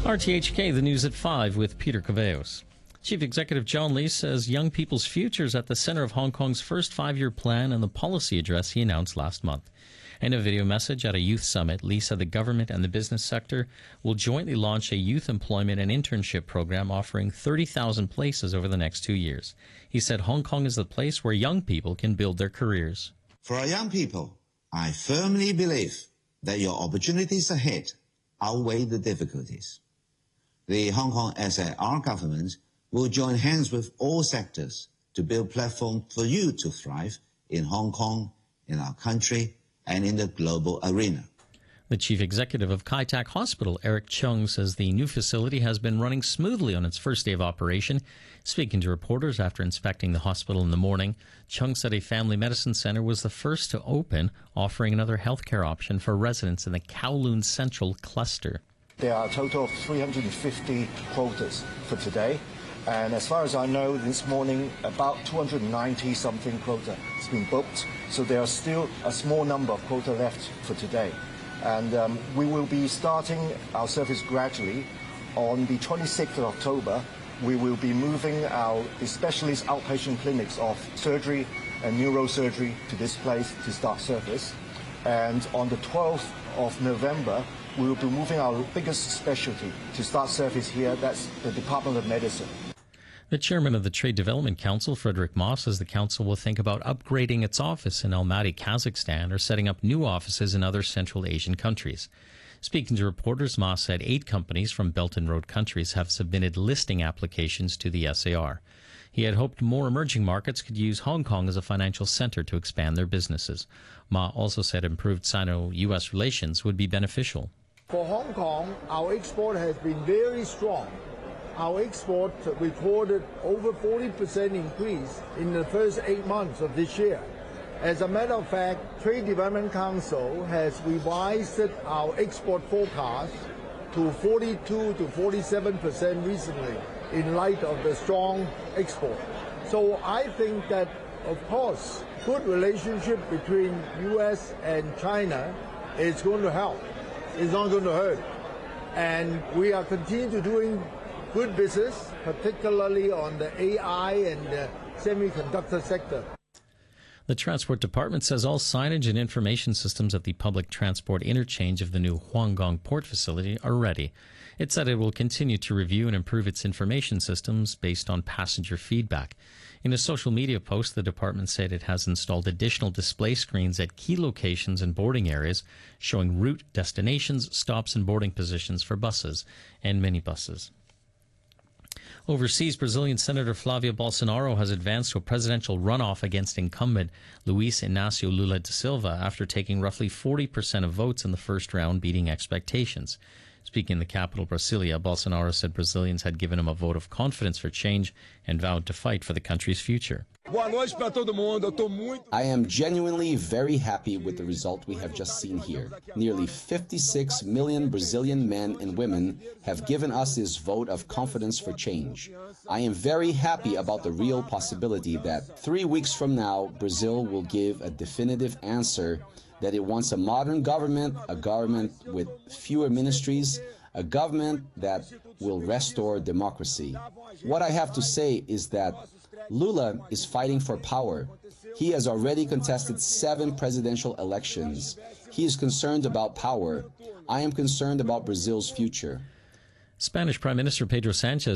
RTHK, the news at 5 with Peter Caveos. Chief Executive John Lee says young people's future is at the center of Hong Kong's first 5-year plan and the policy address he announced last month. In a video message at a youth summit, Lee said the government and the business sector will jointly launch a youth employment and internship program offering 30,000 places over the next 2 years. He said Hong Kong is the place where young people can build their careers. For our young people, I firmly believe that your opportunities ahead outweigh the difficulties. The Hong Kong SAR government will join hands with all sectors to build platforms for you to thrive in Hong Kong, in our country, and in the global arena. The chief executive of Kai Tak Hospital, Eric Chung, says the new facility has been running smoothly on its first day of operation. Speaking to reporters after inspecting the hospital in the morning, Chung said a family medicine center was the first to open, offering another healthcare option for residents in the Kowloon Central cluster. There are a total of 350 quotas for today. And as far as I know, this morning, about 290-something quota has been booked. So there are still a small number of quota left for today. And we will be starting our service gradually. On the 26th of October, we will be moving our specialist outpatient clinics of surgery and neurosurgery to this place to start service. And on the 12th of November, we will be moving our biggest specialty to start service here. That's the Department of Medicine. The chairman of the Trade Development Council, Frederick Ma, says the council will think about upgrading its office in Almaty, Kazakhstan, or setting up new offices in other Central Asian countries. Speaking to reporters, Ma said 8 companies from Belt and Road countries have submitted listing applications to the SAR. He had hoped more emerging markets could use Hong Kong as a financial center to expand their businesses. Ma also said improved Sino-U.S. relations would be beneficial. For Hong Kong, our export has been very strong. Our export recorded over 40% increase in the first 8 months of this year. As a matter of fact, Trade Development Council has revised our export forecast to 42 to 47% recently in light of the strong export. So I think that, of course, good relationship between U.S. and China is going to help. It's not going to hurt. And we are continuing to doing good business, particularly on the AI and the semiconductor sector. The Transport Department says all signage and information systems at the public transport interchange of the new Huanggang port facility are ready. It said it will continue to review and improve its information systems based on passenger feedback. In a social media post, the department said it has installed additional display screens at key locations and boarding areas, showing route, destinations, stops, and boarding positions for buses and minibuses. Overseas, Brazilian Senator Flávio Bolsonaro has advanced to a presidential runoff against incumbent Luiz Inácio Lula da Silva after taking roughly 40% of votes in the first round, beating expectations. Speaking in the capital, Brasilia, Bolsonaro said Brazilians had given him a vote of confidence for change and vowed to fight for the country's future. I am genuinely very happy with the result we have just seen here. Nearly 56 million Brazilian men and women have given us this vote of confidence for change. I am very happy about the real possibility that 3 weeks from now, Brazil will give a definitive answer that it wants a modern government, a government with fewer ministries, a government that will restore democracy. What I have to say is that Lula is fighting for power. He has already contested 7 presidential elections. He is concerned about power. I am concerned about Brazil's future. Spanish Prime Minister Pedro Sanchez